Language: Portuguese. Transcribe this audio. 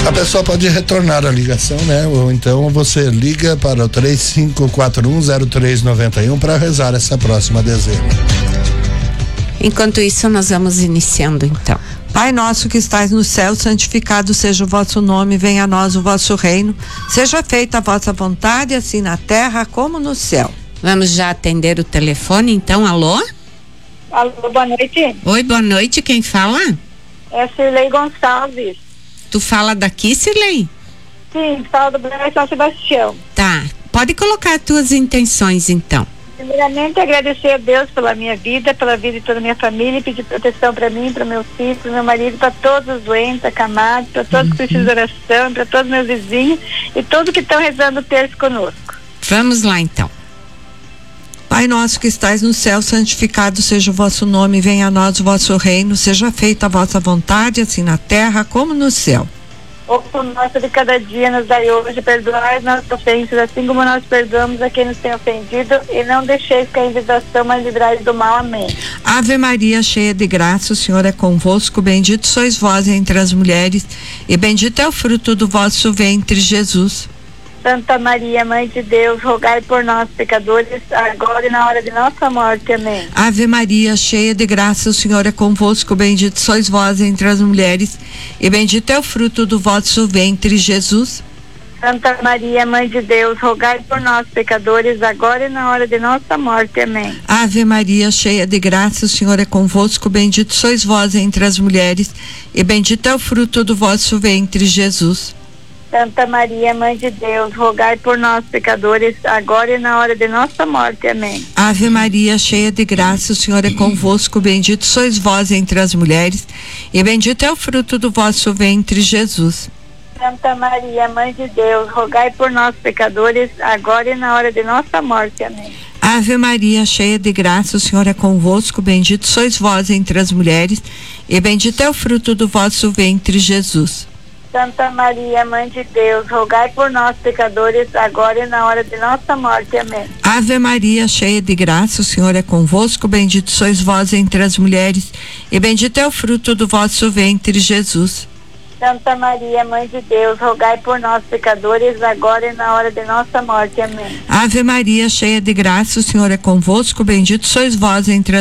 A pessoa pode retornar a ligação, né? Ou então você liga para o 35410391 para rezar essa próxima dezena. Enquanto isso, nós vamos iniciando então. Pai nosso que estais no céu, santificado seja o vosso nome, venha a nós o vosso reino, seja feita a vossa vontade, assim na terra como no céu. Vamos já atender o telefone então, alô? Alô, boa noite. Oi, boa noite, quem fala? É Cirlei Gonçalves. Tu fala daqui, Cirlei? Sim, fala do Bairro São Sebastião. Tá, pode colocar as tuas intenções então. Primeiramente, agradecer a Deus pela minha vida, pela vida de toda a minha família, e pedir proteção para mim, para meus filhos, para meu marido, para todos os doentes, acamados, para todos que precisam de oração, para todos meus vizinhos e todos que estão rezando o terço conosco. Vamos lá então. Pai nosso que estais no céu, santificado seja o vosso nome, venha a nós o vosso reino, seja feita a vossa vontade, assim na terra como no céu. O pão nosso de cada dia nos dai hoje, perdoai as nossas ofensas, assim como nós perdoamos a quem nos tem ofendido, e não deixeis cair em tentação, mas livrai do mal. Amém. Ave Maria, cheia de graça, o Senhor é convosco, bendito sois vós entre as mulheres, e bendito é o fruto do vosso ventre, Jesus. Santa Maria, Mãe de Deus, rogai por nós, pecadores, agora e na hora de nossa morte. Amém. Ave Maria, cheia de graça, o Senhor é convosco, bendito sois vós entre as mulheres, e bendito é o fruto do vosso ventre, Jesus. Santa Maria, Mãe de Deus, rogai por nós, pecadores, agora e na hora de nossa morte. Amém. Ave Maria, cheia de graça, o Senhor é convosco, bendito sois vós entre as mulheres, e bendito é o fruto do vosso ventre, Jesus. Santa Maria, Mãe de Deus, rogai por nós, pecadores, agora e na hora de nossa morte. Amém. Ave Maria, cheia de graça, o Senhor é convosco, bendito sois vós entre as mulheres, e bendito é o fruto do vosso ventre, Jesus. Santa Maria, Mãe de Deus, rogai por nós, pecadores, agora e na hora de nossa morte. Amém. Ave Maria, cheia de graça, o Senhor é convosco, bendito sois vós entre as mulheres, e bendito é o fruto do vosso ventre, Jesus. Santa Maria, Mãe de Deus, rogai por nós, pecadores, agora e na hora de nossa morte. Amém. Ave Maria, cheia de graça, o Senhor é convosco, bendito sois vós entre as mulheres, e bendito é o fruto do vosso ventre, Jesus. Santa Maria, Mãe de Deus, rogai por nós, pecadores, agora e na hora de nossa morte. Amém. Ave Maria, cheia de graça, o Senhor é convosco, bendito sois vós entre as